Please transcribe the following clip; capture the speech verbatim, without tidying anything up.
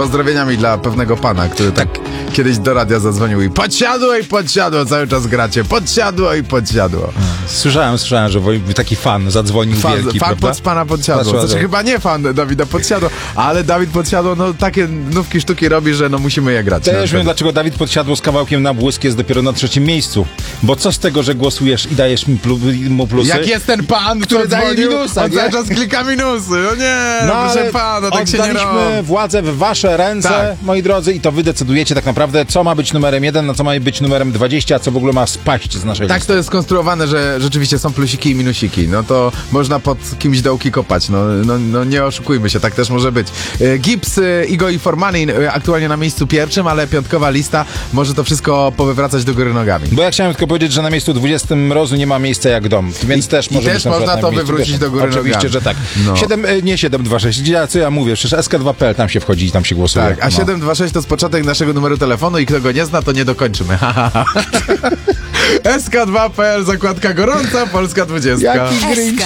pozdrowieniami dla pewnego pana, który tak kiedyś do radia zadzwonił i podsiadło i podsiadło, cały czas gracie, podsiadło i podsiadło. Słyszałem, słyszałem, że taki fan zadzwonił Fan, wielki, fan prawda? pod pana Podsiadło. Znaczy chyba nie fan Dawida Podsiadło, ale Dawid Podsiadło, no takie nówki sztuki robi, że no musimy je grać. To ja już wiem, dlaczego Dawid Podsiadło z kawałkiem Na Błysk jest dopiero na trzecim miejscu. Bo co z tego, że głosujesz i dajesz mi plu, mu plusy? Jak jest ten pan, który daje minusa, on nie? cały czas klika minusy. No nie, No, proszę ale pana, tak się nie robi. oddaliśmy władzę w wasze ręce, Tak. moi drodzy, i to wy decydujecie tak naprawdę, co ma być numerem jeden, a co ma być numerem dwadzieścia, a co w ogóle ma spaść z naszej Tak listy. to jest skonstruowane, że rzeczywiście są plusiki i minusiki. No to można pod kimś dołki kopać. No, no, no nie oszukujmy się, tak też może być. E, Gibbs, e, Igo i Formanin e, aktualnie na miejscu pierwszym, ale piątkowa lista może to wszystko powywracać do góry nogami. Bo ja chciałem tylko powiedzieć, że na miejscu dwudziestym Mrozu nie ma miejsca jak dom, więc I- też i może też być na przykład można na to miejscu wywrócić pierwszym. do góry Oczywiście, nogami. że tak. No. siedem, e, nie siedem dwa sześć, ja, co ja mówię, przecież S K dwa kropka P L, tam się wchodzi i tam się głosuje. Tak, a No. siedem dwa sześć to jest początek naszego numeru telefonu i kto go nie zna, to nie dokończymy. S K dwa kropka P L, zakładka gorąca, Polska dwudziestka. Jaki grinch.